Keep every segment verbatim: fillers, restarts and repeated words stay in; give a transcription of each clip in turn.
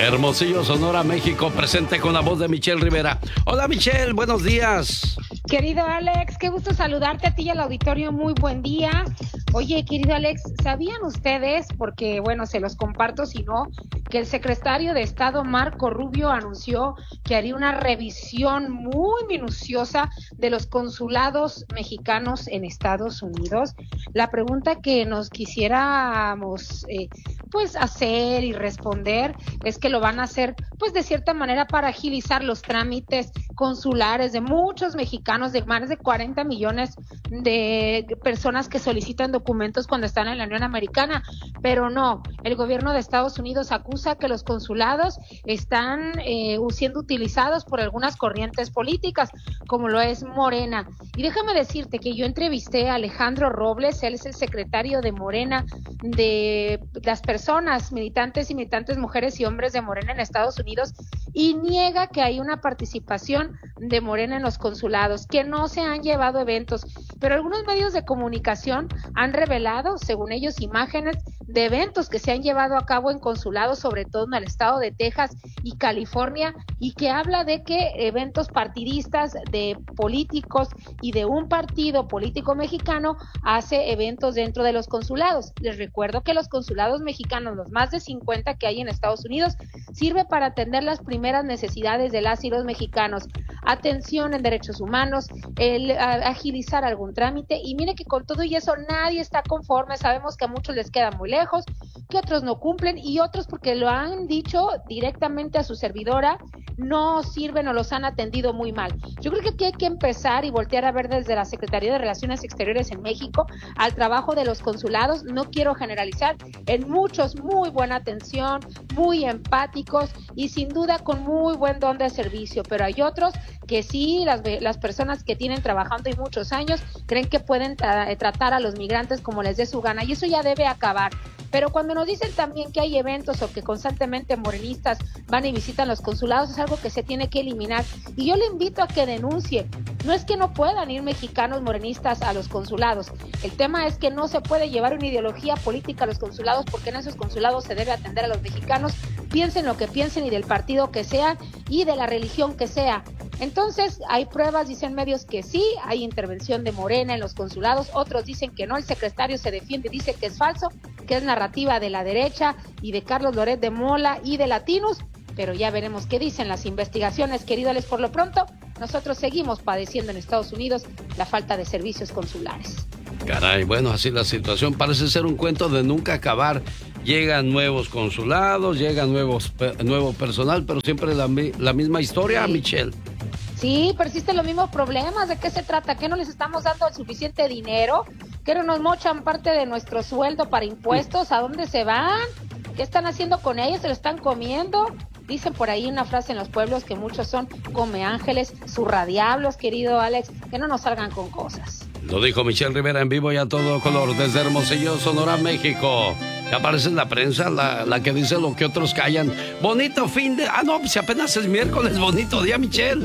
Hermosillo, Sonora, México, presente con la voz de Michelle Rivera. Hola Michelle, buenos días. Querido Alex, qué gusto saludarte a ti y al auditorio, muy buen día. Oye, querido Alex, ¿sabían ustedes, porque bueno, se los comparto si no, que el secretario de Estado Marco Rubio anunció que haría una revisión muy minuciosa de los consulados mexicanos en Estados Unidos? La pregunta que nos quisiéramos eh, pues hacer y responder es que lo van a hacer pues de cierta manera para agilizar los trámites consulares de muchos mexicanos, de más de cuarenta millones de personas que solicitan documentos cuando están en la Unión Americana, pero no, el gobierno de Estados Unidos acusa que los consulados están eh, siendo utilizados por algunas corrientes políticas, como lo es Morena. Y déjame decirte que yo entrevisté a Alejandro Robles, él es el secretario de Morena, de las personas, militantes y militantes mujeres y hombres de Morena en Estados Unidos, y niega que hay una participación de Morena en los consulados, que no se han llevado eventos, pero algunos medios de comunicación han revelado, según ellos, imágenes de eventos que se han llevado a cabo en consulados, sobre todo en el estado de Texas y California, y que habla de que eventos partidistas de políticos y de un partido político mexicano hace eventos dentro de los consulados. Les recuerdo que los consulados mexicanos, los más de cincuenta que hay en Estados Unidos, sirve para atender las primeras necesidades de las y los mexicanos, atención en derechos humanos, el a, agilizar algún trámite, y mire que con todo y eso nadie está conforme. Sabemos que a muchos les queda muy lejos, que otros no cumplen y otros, porque lo han dicho directamente a su servidora, no sirven o los han atendido muy mal. Yo creo que aquí hay que empezar y voltear a ver desde la Secretaría de Relaciones Exteriores en México al trabajo de los consulados. No quiero generalizar, en muchos muy buena atención, muy empáticos y sin duda con muy buen don de servicio, pero hay otros que sí, las, las personas que tienen trabajando y muchos años creen que pueden tra- tratar a los migrantes como les dé su gana, y eso ya debe acabar. Pero cuando nos dicen también que hay eventos o que constantemente morenistas van y visitan los consulados, es algo que se tiene que eliminar. Y yo le invito a que denuncie. No es que no puedan ir mexicanos morenistas a los consulados. El tema es que no se puede llevar una ideología política a los consulados, porque en esos consulados se debe atender a los mexicanos, piensen lo que piensen y del partido que sea y de la religión que sea. Entonces, hay pruebas, dicen medios, que sí, hay intervención de Morena en los consulados, otros dicen que no, el secretario se defiende, dice que es falso, que es narrativa de la derecha y de Carlos Loret de Mola y de Latinos, pero ya veremos qué dicen las investigaciones, querido Alex. Por lo pronto, nosotros seguimos padeciendo en Estados Unidos la falta de servicios consulares. Caray, bueno, así la situación parece ser un cuento de nunca acabar. Llegan nuevos consulados, llega nuevos, nuevo personal, pero siempre la, la misma historia, sí. Michelle. Sí, persisten los mismos problemas. ¿De qué se trata? ¿Que no les estamos dando el suficiente dinero? ¿Que no nos mochan parte de nuestro sueldo para impuestos? ¿A dónde se van? ¿Qué están haciendo con ellos? ¿Se lo están comiendo? Dicen por ahí una frase en los pueblos que muchos son come ángeles, zurradiablos, querido Alex, que no nos salgan con cosas. Lo dijo Michelle Rivera en vivo y a todo color desde Hermosillo, Sonora, México. Que aparece en la prensa la, la que dice lo que otros callan. Bonito fin de... Ah, no, pues si apenas es miércoles. Bonito día, Michelle.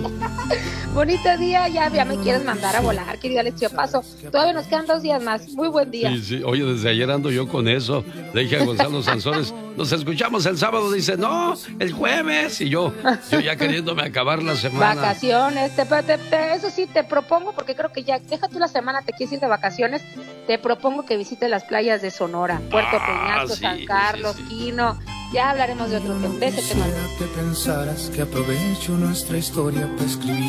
Bonito día, ya, ya me quieres mandar a volar, querido Alex. Yo paso. Todavía nos quedan dos días más. Muy buen día. Sí, sí. Oye, desde ayer ando yo con eso. Le dije a Gonzalo Sansores, nos escuchamos el sábado. Dice, no, el jueves. Y yo, yo ya queriéndome acabar la semana. Vacaciones. Te, te, te, eso sí, te propongo, porque creo que ya, deja tú la semana, te quieres ir de vacaciones. Te propongo que visites las playas de Sonora, Puerto ah, Peñasco, sí, San Carlos, sí, sí. Quino. Ya hablaremos de otro tema, de ese tema. Quisiera que pensaras que aprovecho nuestra historia para escribir